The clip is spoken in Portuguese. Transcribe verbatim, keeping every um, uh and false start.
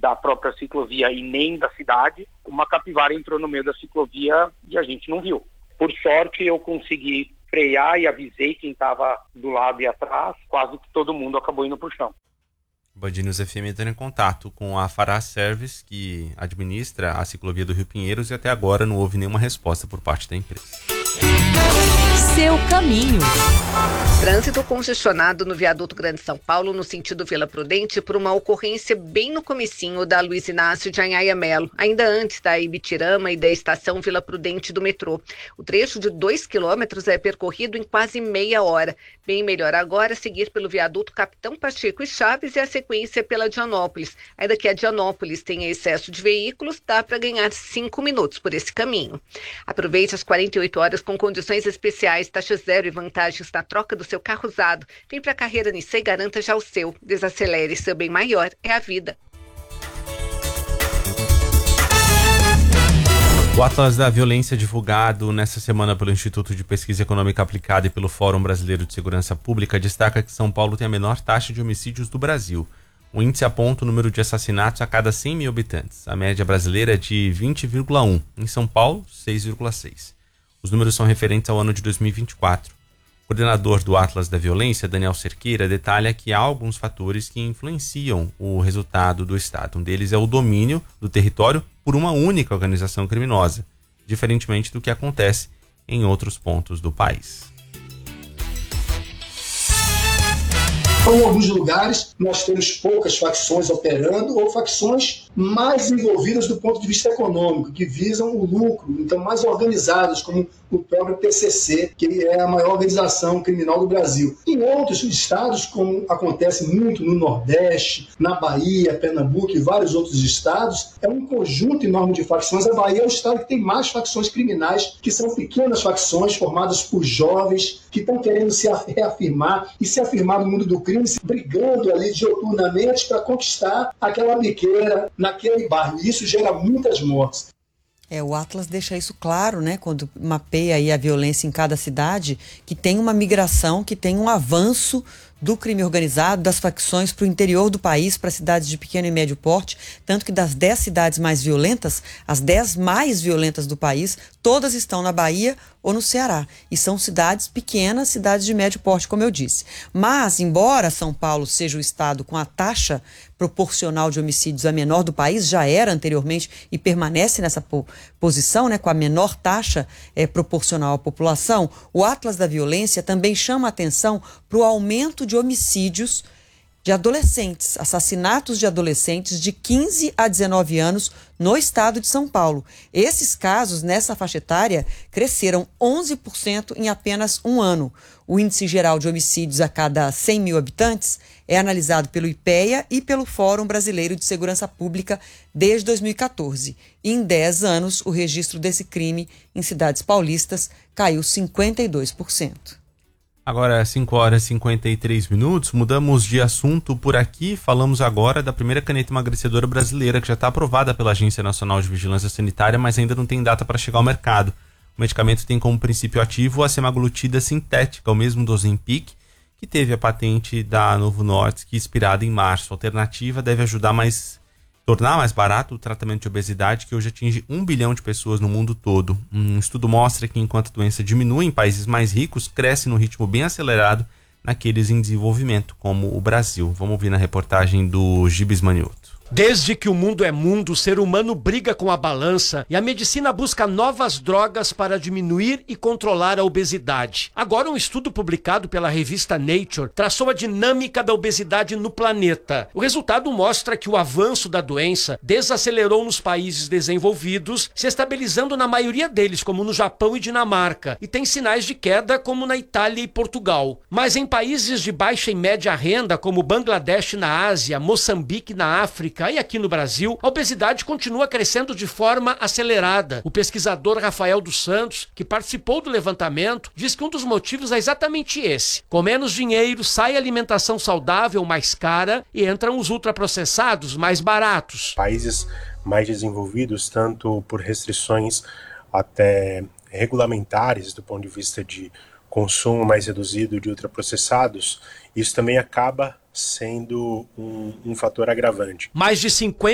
da própria ciclovia e nem da cidade, uma capivara entrou no meio da ciclovia e a gente não viu. Por sorte, eu consegui frear e avisei quem estava do lado e atrás, quase que todo mundo acabou indo para o chão. Band News F M entrando em contato com a Fará Service, que administra a ciclovia do Rio Pinheiros, e até agora não houve nenhuma resposta por parte da empresa. Seu caminho. Trânsito congestionado no viaduto Grande São Paulo, no sentido Vila Prudente, por uma ocorrência bem no comecinho da Luiz Inácio de Anhaia Melo, ainda antes da Ibitirama e da estação Vila Prudente do metrô. O trecho de dois quilômetros é percorrido em quase meia hora. Bem melhor agora seguir pelo viaduto Capitão Pacheco e Chaves e a sequência pela Dianópolis. Ainda que a Dianópolis tenha excesso de veículos, dá para ganhar cinco minutos por esse caminho. Aproveite as quarenta e oito horas com condições especiais, taxa zero e vantagens na troca do seu carro usado. Vem para a Carreira Nissan e garanta já o seu. Desacelere, seu bem maior é a vida. O Atlas da Violência, divulgado nesta semana pelo Instituto de Pesquisa Econômica Aplicada e pelo Fórum Brasileiro de Segurança Pública, destaca que São Paulo tem a menor taxa de homicídios do Brasil. O índice aponta o número de assassinatos a cada cem mil habitantes. A média brasileira é de vinte vírgula um. Em São Paulo, seis vírgula seis. Os números são referentes ao ano de dois mil e vinte e quatro. O coordenador do Atlas da Violência, Daniel Cerqueira, detalha que há alguns fatores que influenciam o resultado do Estado. Um deles é o domínio do território por uma única organização criminosa, diferentemente do que acontece em outros pontos do país. Em alguns lugares, nós temos poucas facções operando ou facções mais envolvidas do ponto de vista econômico, que visam o lucro, então mais organizadas, como o próprio P C C, que é a maior organização criminal do Brasil. Em outros estados, como acontece muito no Nordeste, na Bahia, Pernambuco e vários outros estados, é um conjunto enorme de facções. A Bahia é o estado que tem mais facções criminais, que são pequenas facções formadas por jovens que estão querendo se reafirmar e se afirmar no mundo do crime, se brigando ali dioturnamente para conquistar aquela biqueira naquele bairro. E isso gera muitas mortes. É, o Atlas deixa isso claro, né, quando mapeia aí a violência em cada cidade, que tem uma migração, que tem um avanço do crime organizado, das facções para o interior do país, para cidades de pequeno e médio porte, tanto que das dez cidades mais violentas, as dez mais violentas do país, todas estão na Bahia ou no Ceará. E são cidades pequenas, cidades de médio porte, como eu disse. Mas, embora São Paulo seja o estado com a taxa proporcional de homicídios a menor do país, já era anteriormente e permanece nessa po- posição, né, com a menor taxa é, proporcional à população, o Atlas da Violência também chama a atenção para o aumento de homicídios de adolescentes, assassinatos de adolescentes de quinze a dezenove anos no estado de São Paulo. Esses casos, nessa faixa etária, cresceram onze por cento em apenas um ano. O índice geral de homicídios a cada cem mil habitantes é analisado pelo IPEA e pelo Fórum Brasileiro de Segurança Pública desde dois mil e quatorze. E em dez anos, o registro desse crime em cidades paulistas caiu cinquenta e dois por cento. Agora, cinco horas e cinquenta e três minutos, mudamos de assunto por aqui. Falamos agora da primeira caneta emagrecedora brasileira, que já está aprovada pela Agência Nacional de Vigilância Sanitária, mas ainda não tem data para chegar ao mercado. O medicamento tem como princípio ativo a semaglutida sintética, o mesmo do Ozempic, que teve a patente da Novo Nordisk, expirada em março. A alternativa deve ajudar mais... tornar mais barato o tratamento de obesidade, que hoje atinge um bilhão de pessoas no mundo todo. Um estudo mostra que enquanto a doença diminui em países mais ricos, cresce no ritmo bem acelerado naqueles em desenvolvimento, como o Brasil. Vamos ouvir na reportagem do Gibes Manioto. Desde que o mundo é mundo, o ser humano briga com a balança e a medicina busca novas drogas para diminuir e controlar a obesidade. Agora, um estudo publicado pela revista Nature traçou a dinâmica da obesidade no planeta. O resultado mostra que o avanço da doença desacelerou nos países desenvolvidos, se estabilizando na maioria deles, como no Japão e Dinamarca, e tem sinais de queda, como na Itália e Portugal. Mas em países de baixa e média renda, como Bangladesh na Ásia, Moçambique na África, e aqui no Brasil, a obesidade continua crescendo de forma acelerada. O pesquisador Rafael dos Santos, que participou do levantamento, diz que um dos motivos é exatamente esse. Com menos dinheiro, sai a alimentação saudável mais cara e entram os ultraprocessados mais baratos. Países mais desenvolvidos, tanto por restrições até regulamentares, do ponto de vista de consumo mais reduzido de ultraprocessados, isso também acaba sendo um, um fator agravante. Mais de cinquenta